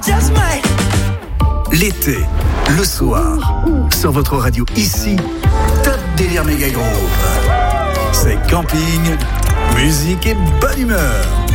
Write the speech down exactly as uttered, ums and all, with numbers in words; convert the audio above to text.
L'été, le soir, sur votre radio ici, Top Délire Méga Groove. C'est camping, musique et bonne humeur.